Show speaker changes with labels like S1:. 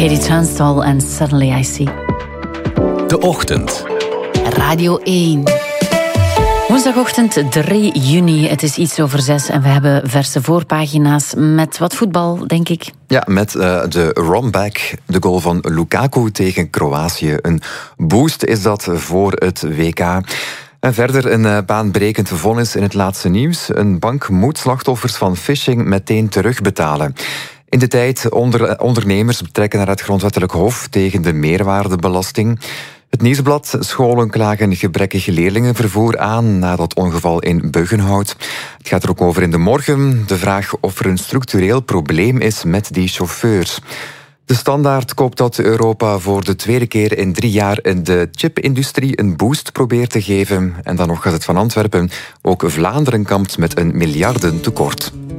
S1: Katie Tunstall en Suddenly I See.
S2: De Ochtend.
S1: Radio 1. Woensdagochtend 3 juni, het is iets over 6 en we hebben verse voorpagina's met wat voetbal, denk ik.
S3: Ja, met de run-back, de goal van Lukaku tegen Kroatië. Een boost is dat voor het WK. En verder een baanbrekend vonnis in het laatste nieuws. Een bank moet slachtoffers van phishing meteen terugbetalen. In de tijd ondernemers betrekken naar het Grondwettelijk Hof tegen de meerwaardebelasting. Het Nieuwsblad: scholen klagen gebrekkig leerlingenvervoer aan na dat ongeval in Buggenhout. Het gaat er ook over in de morgen. De vraag of er een structureel probleem is met die chauffeurs. De Standaard koopt dat Europa voor de tweede keer in 3 jaar in de chipindustrie een boost probeert te geven. En dan nog gaat het van Antwerpen. Ook Vlaanderen kampt met een miljardentekort.